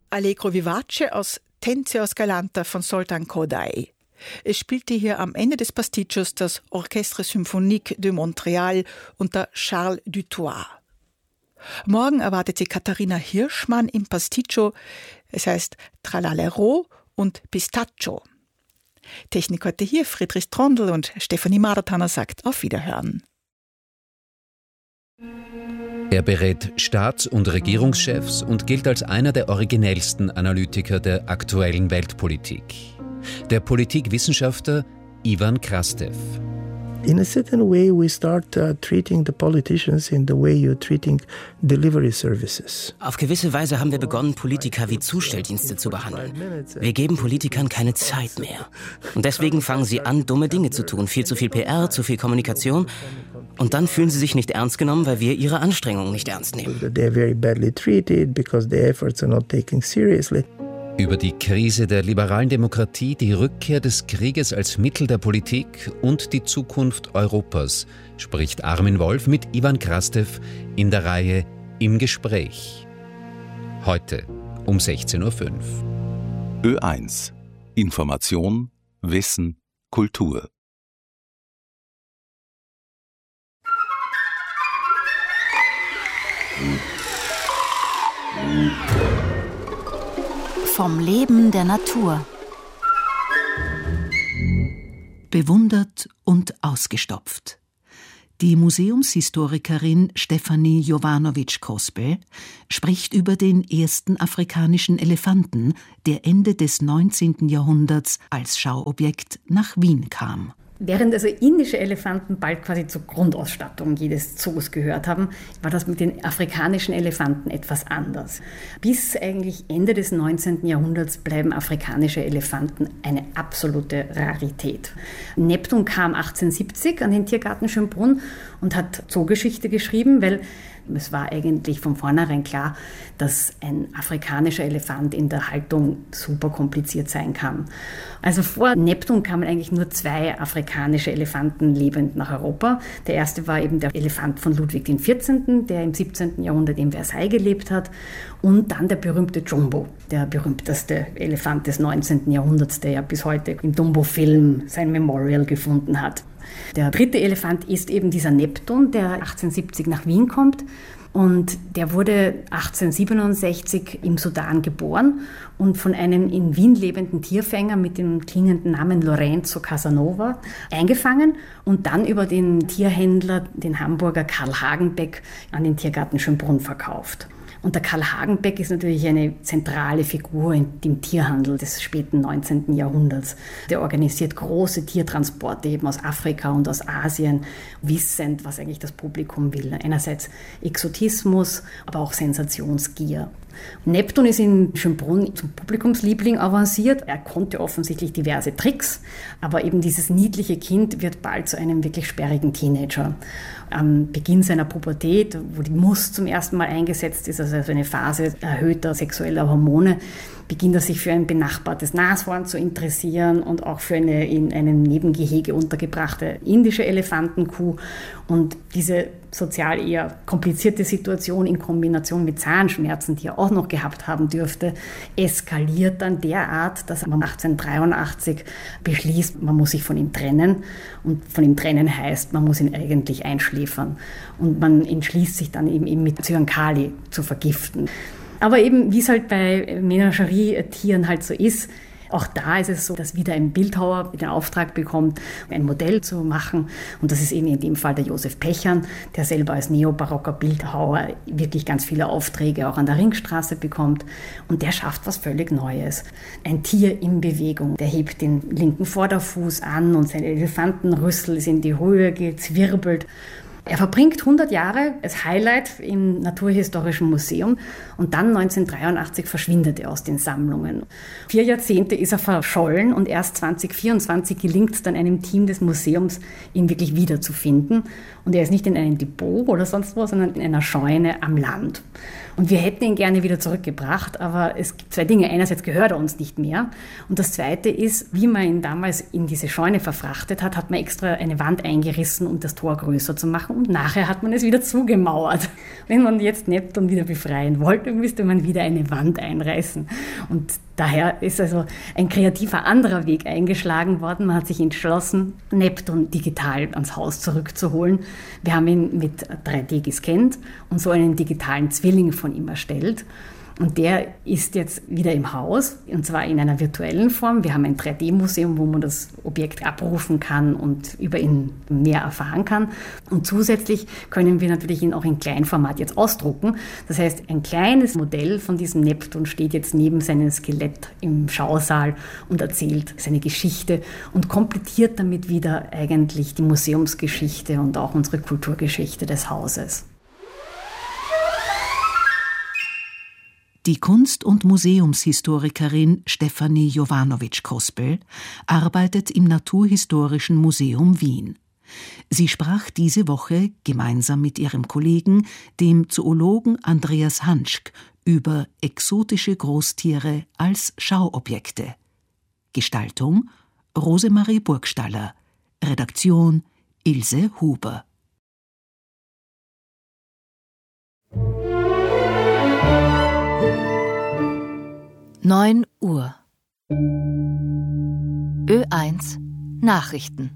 Allegro Vivace aus Tenzios Galanta von Zoltán Kodály. Es spielte hier am Ende des Pasticcios das Orchestre Symphonique de Montréal unter Charles Dutoit. Morgen erwartet sie Katharina Hirschmann im Pasticcio. Es heißt Tralalero und Pistaccio. Technik heute hier Friedrich Trondl und Stefanie Martaner sagt auf Wiederhören. Er berät Staats- und Regierungschefs und gilt als einer der originellsten Analytiker der aktuellen Weltpolitik. Der Politikwissenschaftler Ivan Krastev. In a certain way, we start treating the politicians in the way you're treating delivery services. Auf gewisse Weise haben wir begonnen, Politiker wie Zustelldienste zu behandeln. Wir geben Politikern keine Zeit mehr. Und deswegen fangen sie an, dumme Dinge zu tun. Viel zu viel PR, zu viel Kommunikation. Und dann fühlen sie sich nicht ernst genommen, weil wir ihre Anstrengungen nicht ernst nehmen. They're very badly treated because their efforts are not taken seriously. Über die Krise der liberalen Demokratie, die Rückkehr des Krieges als Mittel der Politik und die Zukunft Europas spricht Armin Wolf mit Ivan Krastev in der Reihe Im Gespräch. Heute um 16.05 Uhr. Ö1 Information, Wissen, Kultur. Vom Leben der Natur. Bewundert und ausgestopft. Die Museumshistorikerin Stefanie Jovanović-Kospel spricht über den ersten afrikanischen Elefanten, der Ende des 19. Jahrhunderts als Schauobjekt nach Wien kam. Während also indische Elefanten bald quasi zur Grundausstattung jedes Zoos gehört haben, war das mit den afrikanischen Elefanten etwas anders. Bis eigentlich Ende des 19. Jahrhunderts bleiben afrikanische Elefanten eine absolute Rarität. Neptun kam 1870 an den Tiergarten Schönbrunn und hat Zoogeschichte geschrieben, weil es war eigentlich von vornherein klar, dass ein afrikanischer Elefant in der Haltung super kompliziert sein kann. Also vor Neptun kamen eigentlich nur 2 afrikanische Elefanten lebend nach Europa. Der erste war eben der Elefant von Ludwig XIV., der im 17. Jahrhundert in Versailles gelebt hat. Und dann der berühmte Jumbo, der berühmteste Elefant des 19. Jahrhunderts, der ja bis heute im Dumbo-Film sein Memorial gefunden hat. Der dritte Elefant ist eben dieser Neptun, der 1870 nach Wien kommt. Und der wurde 1867 im Sudan geboren und von einem in Wien lebenden Tierfänger mit dem klingenden Namen Lorenzo Casanova eingefangen und dann über den Tierhändler, den Hamburger Karl Hagenbeck, an den Tiergarten Schönbrunn verkauft. Und der Karl Hagenbeck ist natürlich eine zentrale Figur im Tierhandel des späten 19. Jahrhunderts. Der organisiert große Tiertransporte eben aus Afrika und aus Asien, wissend, was eigentlich das Publikum will. Einerseits Exotismus, aber auch Sensationsgier. Neptun ist in Schönbrunn zum Publikumsliebling avanciert. Er konnte offensichtlich diverse Tricks, aber eben dieses niedliche Kind wird bald zu einem wirklich sperrigen Teenager. Am Beginn seiner Pubertät, wo die Mus zum ersten Mal eingesetzt ist, also eine Phase erhöhter sexueller Hormone, beginnt er sich für ein benachbartes Nashorn zu interessieren und auch für eine in einem Nebengehege untergebrachte indische Elefantenkuh. Und diese sozial eher komplizierte Situation in Kombination mit Zahnschmerzen, die er auch noch gehabt haben dürfte, eskaliert dann derart, dass man 1883 beschließt, man muss sich von ihm trennen. Und von ihm trennen heißt, man muss ihn eigentlich einschläfern. Und man entschließt sich dann eben mit Zyankali zu vergiften. Aber eben, wie es halt bei Menagerie-Tieren halt so ist, auch da ist es so, dass wieder ein Bildhauer den Auftrag bekommt, ein Modell zu machen. Und das ist eben in dem Fall der Josef Pechern, der selber als neobarocker Bildhauer wirklich ganz viele Aufträge auch an der Ringstraße bekommt. Und der schafft was völlig Neues. Ein Tier in Bewegung. Der hebt den linken Vorderfuß an und sein Elefantenrüssel ist in die Höhe gezwirbelt. Er verbringt 100 Jahre als Highlight im Naturhistorischen Museum und dann 1983 verschwindet er aus den Sammlungen. 4 Jahrzehnte ist er verschollen und erst 2024 gelingt es dann einem Team des Museums, ihn wirklich wiederzufinden. Und er ist nicht in einem Depot oder sonst wo, sondern in einer Scheune am Land. Und wir hätten ihn gerne wieder zurückgebracht, aber es gibt zwei Dinge. Einerseits gehört er uns nicht mehr. Und das Zweite ist, wie man ihn damals in diese Scheune verfrachtet hat, hat man extra eine Wand eingerissen, um das Tor größer zu machen. Und nachher hat man es wieder zugemauert. Wenn man jetzt Neptun wieder befreien wollte, müsste man wieder eine Wand einreißen. Und daher ist also ein kreativer anderer Weg eingeschlagen worden. Man hat sich entschlossen, Neptun digital ans Haus zurückzuholen. Wir haben ihn mit 3D gescannt und so einen digitalen Zwilling von ihm erstellt. Und der ist jetzt wieder im Haus, und zwar in einer virtuellen Form. Wir haben ein 3D-Museum, wo man das Objekt abrufen kann und über ihn mehr erfahren kann. Und zusätzlich können wir natürlich ihn auch in Kleinformat jetzt ausdrucken. Das heißt, ein kleines Modell von diesem Neptun steht jetzt neben seinem Skelett im Schausaal und erzählt seine Geschichte und komplettiert damit wieder eigentlich die Museumsgeschichte und auch unsere Kulturgeschichte des Hauses. Die Kunst- und Museumshistorikerin Stefanie Jovanovic-Krospel arbeitet im Naturhistorischen Museum Wien. Sie sprach diese Woche gemeinsam mit ihrem Kollegen, dem Zoologen Andreas Hanschk, über exotische Großtiere als Schauobjekte. Gestaltung Rosemarie Burgstaller, Redaktion Ilse Huber. 9 Uhr. Ö1 Nachrichten.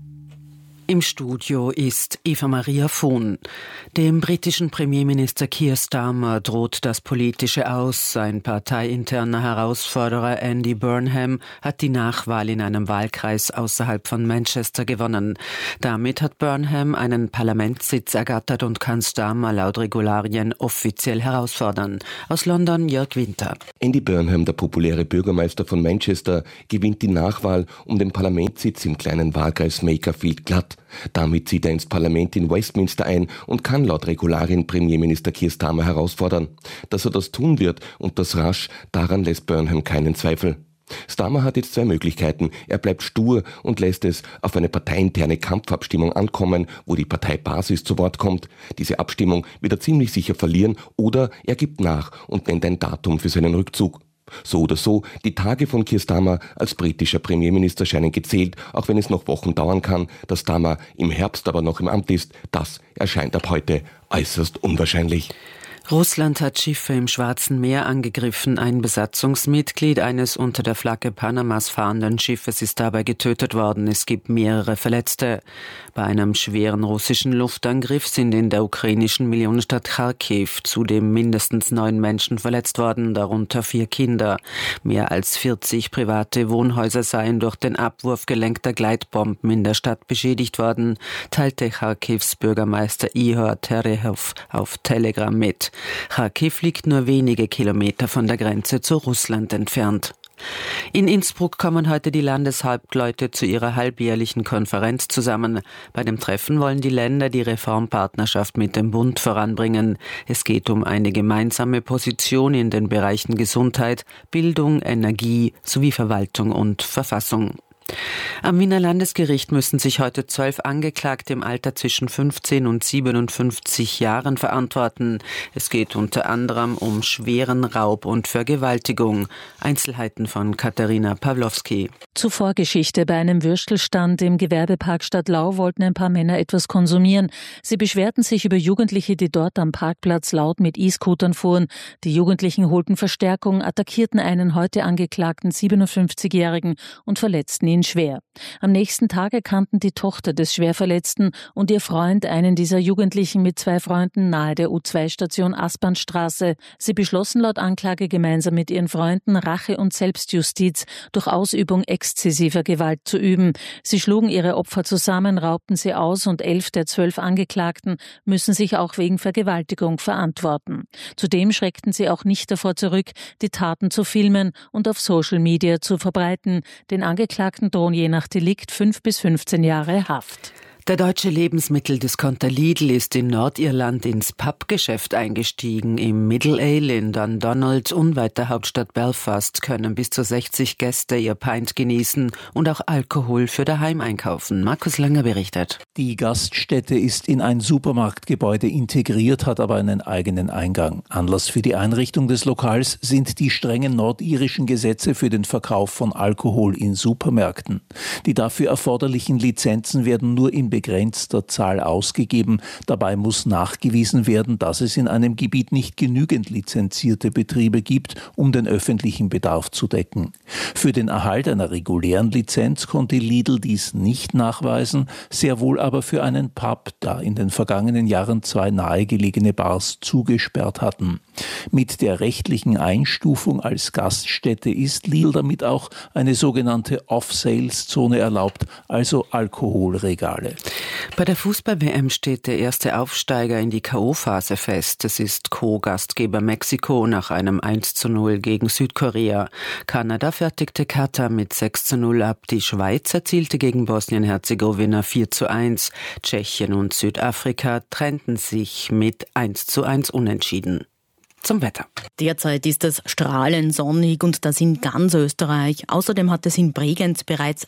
Im Studio ist Eva-Maria Vohn. Dem britischen Premierminister Keir Starmer droht das Politische aus. Sein parteiinterner Herausforderer Andy Burnham hat die Nachwahl in einem Wahlkreis außerhalb von Manchester gewonnen. Damit hat Burnham einen Parlamentssitz ergattert und kann Starmer laut Regularien offiziell herausfordern. Aus London Jörg Winter. Andy Burnham, der populäre Bürgermeister von Manchester, gewinnt die Nachwahl um den Parlamentssitz im kleinen Wahlkreis Makerfield glatt. Damit zieht er ins Parlament in Westminster ein und kann laut Regularien Premierminister Keir Starmer herausfordern. Dass er das tun wird und das rasch, daran lässt Burnham keinen Zweifel. Starmer hat jetzt zwei Möglichkeiten. Er bleibt stur und lässt es auf eine parteiinterne Kampfabstimmung ankommen, wo die Parteibasis zu Wort kommt. Diese Abstimmung wird er ziemlich sicher verlieren, oder er gibt nach und nennt ein Datum für seinen Rückzug. So oder so, die Tage von Keir Starmer als britischer Premierminister scheinen gezählt, auch wenn es noch Wochen dauern kann. Dass Starmer im Herbst aber noch im Amt ist, das erscheint ab heute äußerst unwahrscheinlich. Russland hat Schiffe im Schwarzen Meer angegriffen. Ein Besatzungsmitglied eines unter der Flagge Panamas fahrenden Schiffes ist dabei getötet worden. Es gibt mehrere Verletzte. Bei einem schweren russischen Luftangriff sind in der ukrainischen Millionenstadt Kharkiv zudem mindestens 9 Menschen verletzt worden, darunter 4 Kinder. Mehr als 40 private Wohnhäuser seien durch den Abwurf gelenkter Gleitbomben in der Stadt beschädigt worden, teilte Kharkivs Bürgermeister Ihor Terekhov auf Telegram mit. Kharkiv liegt nur wenige Kilometer von der Grenze zu Russland entfernt. In Innsbruck kommen heute die Landeshauptleute zu ihrer halbjährlichen Konferenz zusammen. Bei dem Treffen wollen die Länder die Reformpartnerschaft mit dem Bund voranbringen. Es geht um eine gemeinsame Position in den Bereichen Gesundheit, Bildung, Energie sowie Verwaltung und Verfassung. Am Wiener Landesgericht müssen sich heute 12 Angeklagte im Alter zwischen 15 und 57 Jahren verantworten. Es geht unter anderem um schweren Raub und Vergewaltigung. Einzelheiten von Katharina Pawlowski. Zur Vorgeschichte: Bei einem Würstelstand im Gewerbepark Stadtlau wollten ein paar Männer etwas konsumieren. Sie beschwerten sich über Jugendliche, die dort am Parkplatz laut mit E-Scootern fuhren. Die Jugendlichen holten Verstärkung, attackierten einen heute angeklagten 57-Jährigen und verletzten ihn schwer. Am nächsten Tag erkannten die Tochter des Schwerverletzten und ihr Freund einen dieser Jugendlichen mit 2 Freunden nahe der U2-Station Aspernstraße. Sie beschlossen laut Anklage gemeinsam mit ihren Freunden Rache und Selbstjustiz durch Ausübung exzessiver Gewalt zu üben. Sie schlugen ihre Opfer zusammen, raubten sie aus und 11 der 12 Angeklagten müssen sich auch wegen Vergewaltigung verantworten. Zudem schreckten sie auch nicht davor zurück, die Taten zu filmen und auf Social Media zu verbreiten. Den Angeklagten drohen je nach Delikt 5 bis 15 Jahre Haft. Der deutsche Lebensmitteldiscounter Lidl ist in Nordirland ins Pubgeschäft eingestiegen. Im Middle Ale in Dundonald, unweit der Hauptstadt Belfast, können bis zu 60 Gäste ihr Pint genießen und auch Alkohol für daheim einkaufen. Markus Langer berichtet. Die Gaststätte ist in ein Supermarktgebäude integriert, hat aber einen eigenen Eingang. Anlass für die Einrichtung des Lokals sind die strengen nordirischen Gesetze für den Verkauf von Alkohol in Supermärkten. Die dafür erforderlichen Lizenzen werden nur in begrenzter Zahl ausgegeben. Dabei muss nachgewiesen werden, dass es in einem Gebiet nicht genügend lizenzierte Betriebe gibt, um den öffentlichen Bedarf zu decken. Für den Erhalt einer regulären Lizenz konnte Lidl dies nicht nachweisen, sehr wohl aber für einen Pub, da in den vergangenen Jahren 2 nahegelegene Bars zugesperrt hatten. Mit der rechtlichen Einstufung als Gaststätte ist Lidl damit auch eine sogenannte Off-Sales-Zone erlaubt, also Alkoholregale. Bei der Fußball-WM steht der erste Aufsteiger in die K.O.-Phase fest. Es ist Co-Gastgeber Mexiko nach einem 1:0 gegen Südkorea. Kanada fertigte Katar mit 6:0 ab. Die Schweiz erzielte gegen Bosnien-Herzegowina 4:1. Tschechien und Südafrika trennten sich mit 1:1 unentschieden. Zum Wetter. Derzeit ist es strahlend sonnig und das in ganz Österreich. Außerdem hat es in Bregenz bereits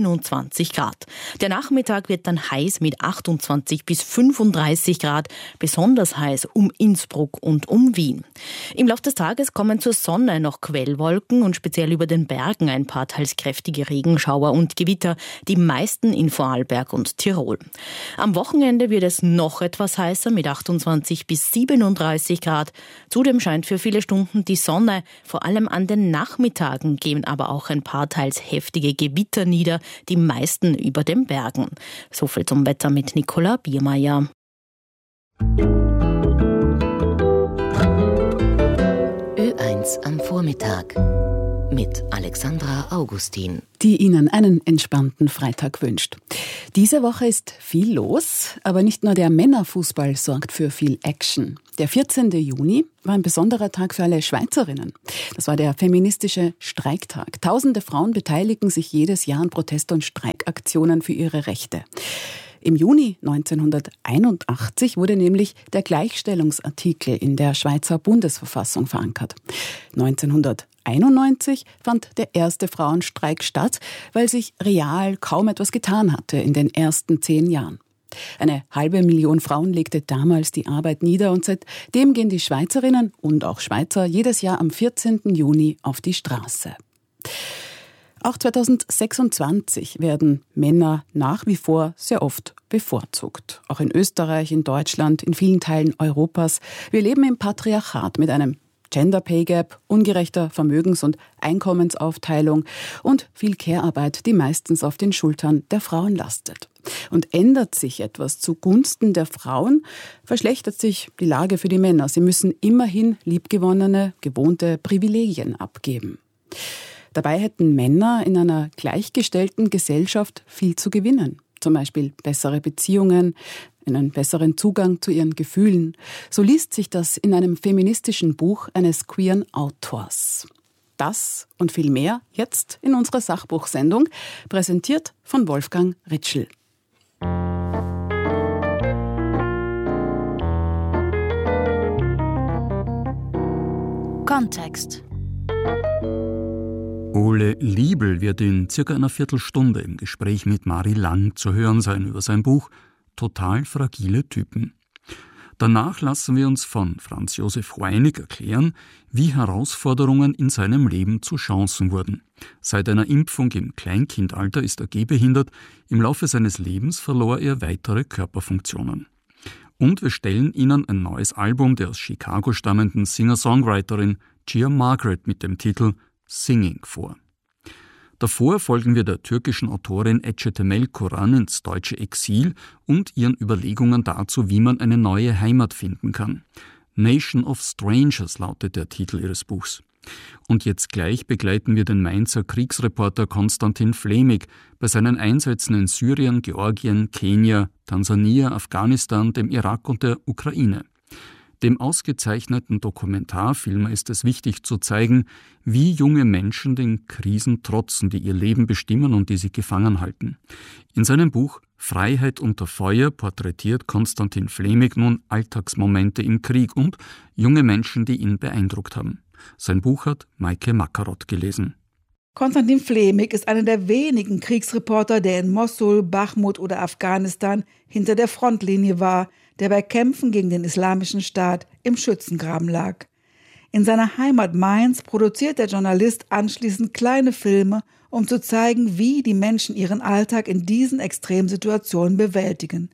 27 Grad. Der Nachmittag wird dann heiß mit 28 bis 35 Grad, besonders heiß um Innsbruck und um Wien. Im Laufe des Tages kommen zur Sonne noch Quellwolken und speziell über den Bergen ein paar teils kräftige Regenschauer und Gewitter, die meisten in Vorarlberg und Tirol. Am Wochenende wird es noch etwas heißer mit 28 bis 37 Grad. Zudem scheint für viele Stunden die Sonne. Vor allem an den Nachmittagen gehen aber auch ein paar teils heftige Gewitter nieder, die meisten über den Bergen. So viel zum Wetter mit Nicola Biermeier. Ö1 am Vormittag mit Alexandra Augustin, die Ihnen einen entspannten Freitag wünscht. Diese Woche ist viel los, aber nicht nur der Männerfußball sorgt für viel Action. Der 14. Juni war ein besonderer Tag für alle Schweizerinnen. Das war der feministische Streiktag. Tausende Frauen beteiligen sich jedes Jahr an Protest- und Streikaktionen für ihre Rechte. Im Juni 1981 wurde nämlich der in der Schweizer Bundesverfassung verankert. 1991 fand der erste Frauenstreik statt, weil sich real kaum etwas getan hatte in den ersten 10 Jahren. 500.000 Frauen legte damals die Arbeit nieder und seitdem gehen die Schweizerinnen und auch Schweizer jedes Jahr am 14. Juni auf die Straße. Auch 2026 werden Männer nach wie vor sehr oft bevorzugt. Auch in Österreich, in Deutschland, in vielen Teilen Europas. Wir leben im Patriarchat mit einem Gender Pay Gap, ungerechter Vermögens- und Einkommensaufteilung und viel Care-Arbeit, die meistens auf den Schultern der Frauen lastet. Und ändert sich etwas zugunsten der Frauen, verschlechtert sich die Lage für die Männer. Sie müssen immerhin liebgewonnene, gewohnte Privilegien abgeben. Dabei hätten Männer in einer gleichgestellten Gesellschaft viel zu gewinnen. Zum Beispiel bessere Beziehungen, einen besseren Zugang zu ihren Gefühlen. So liest sich das in einem feministischen Buch eines queeren Autors. Das und viel mehr jetzt in unserer Sachbuchsendung, präsentiert von Wolfgang Ritschl. Kontext. Ole Liebel wird in circa einer Viertelstunde im Gespräch mit Mari Lang zu hören sein über sein Buch Total fragile Typen. Danach lassen wir uns von Franz Josef Hoeinig erklären, wie Herausforderungen in seinem Leben zu Chancen wurden. Seit einer Impfung im Kleinkindalter ist er gehbehindert, im Laufe seines Lebens verlor er weitere Körperfunktionen. Und wir stellen Ihnen ein neues Album der aus Chicago stammenden Singer-Songwriterin Gia Margaret mit dem Titel Singing vor. Davor folgen wir der türkischen Autorin Ece Temel Koran ins deutsche Exil und ihren Überlegungen dazu, wie man eine neue Heimat finden kann. Nation of Strangers lautet der Titel ihres Buchs. Und jetzt gleich begleiten wir den Mainzer Kriegsreporter Konstantin Flemig bei seinen Einsätzen in Syrien, Georgien, Kenia, Tansania, Afghanistan, dem Irak und der Ukraine. Dem ausgezeichneten Dokumentarfilmer ist es wichtig zu zeigen, wie junge Menschen den Krisen trotzen, die ihr Leben bestimmen und die sie gefangen halten. In seinem Buch »Freiheit unter Feuer« porträtiert Konstantin Flämig nun Alltagsmomente im Krieg und junge Menschen, die ihn beeindruckt haben. Sein Buch hat Maike Makarott gelesen. Konstantin Flämig ist einer der wenigen Kriegsreporter, der in Mossul, Bachmut oder Afghanistan hinter der Frontlinie war, der bei Kämpfen gegen den Islamischen Staat im Schützengraben lag. In seiner Heimat Mainz produziert der Journalist anschließend kleine Filme, um zu zeigen, wie die Menschen ihren Alltag in diesen Extremsituationen bewältigen.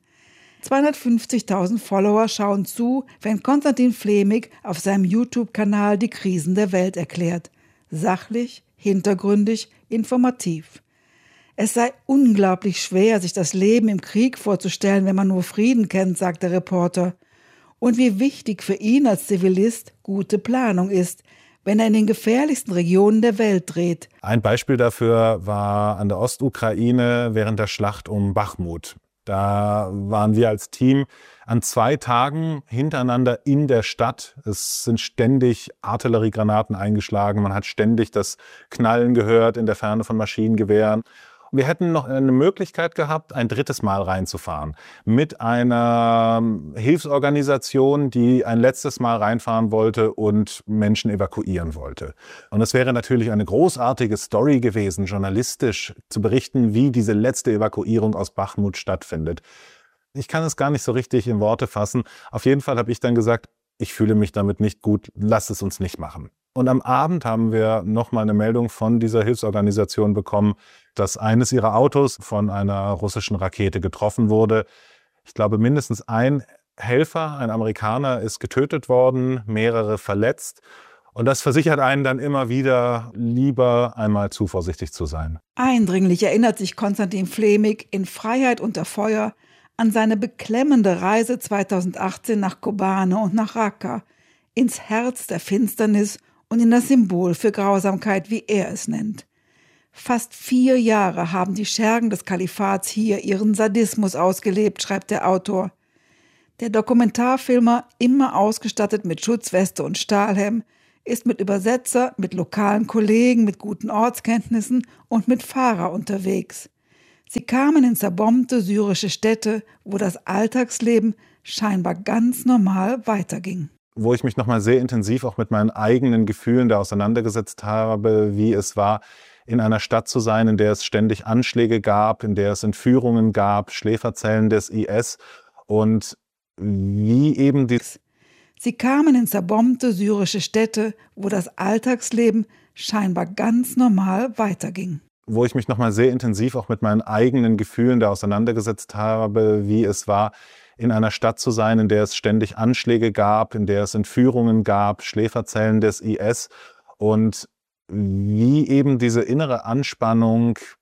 250.000 Follower schauen zu, wenn Konstantin Flämig auf seinem YouTube-Kanal die Krisen der Welt erklärt. Sachlich, hintergründig, informativ. Es sei unglaublich schwer, sich das Leben im Krieg vorzustellen, wenn man nur Frieden kennt, sagt der Reporter. Und wie wichtig für ihn als Zivilist gute Planung ist, wenn er in den gefährlichsten Regionen der Welt dreht. Ein Beispiel dafür war an der Ostukraine während der Schlacht um Bachmut. Da waren wir als Team an 2 Tagen hintereinander in der Stadt. Es sind ständig Artilleriegranaten eingeschlagen. Man hat ständig das Knallen gehört in der Ferne von Maschinengewehren. Wir hätten noch eine Möglichkeit gehabt, ein 3. Mal reinzufahren. Mit einer Hilfsorganisation, die ein letztes Mal reinfahren wollte und Menschen evakuieren wollte. Und es wäre natürlich eine großartige Story gewesen, journalistisch zu berichten, wie diese letzte Evakuierung aus Bachmut stattfindet. Ich kann es gar nicht so richtig in Worte fassen. Auf jeden Fall habe ich dann gesagt, ich fühle mich damit nicht gut, lass es uns nicht machen. Und am Abend haben wir nochmal eine Meldung von dieser Hilfsorganisation bekommen, dass eines ihrer Autos von einer russischen Rakete getroffen wurde. Ich glaube, mindestens ein Helfer, ein Amerikaner, ist getötet worden, mehrere verletzt. Und das versichert einen dann immer wieder, lieber einmal zu vorsichtig zu sein. Eindringlich erinnert sich Konstantin Flämig in Freiheit unter Feuer an seine beklemmende Reise 2018 nach Kobane und nach Raqqa, ins Herz der Finsternis und in das Symbol für Grausamkeit, wie er es nennt. Fast 4 Jahre haben die Schergen des Kalifats hier ihren Sadismus ausgelebt, schreibt der Autor. Der Dokumentarfilmer, immer ausgestattet mit Schutzweste und Stahlhelm, ist mit Übersetzer, mit lokalen Kollegen, mit guten Ortskenntnissen und mit Fahrer unterwegs. Sie kamen in zerbombte syrische Städte, wo das Alltagsleben scheinbar ganz normal weiterging. Wo ich mich nochmal sehr intensiv auch mit meinen eigenen Gefühlen da auseinandergesetzt habe, wie es war, in einer Stadt zu sein, in der es ständig Anschläge gab, in der es Entführungen gab, Schläferzellen des IS und wie eben Sie kamen in zerbombte syrische Städte, wo das Alltagsleben scheinbar ganz normal weiterging. Wo ich mich nochmal sehr intensiv auch mit meinen eigenen Gefühlen da auseinandergesetzt habe, wie es war, in einer Stadt zu sein, in der es ständig Anschläge gab, in der es Entführungen gab, Schläferzellen des IS und wie eben diese innere Anspannung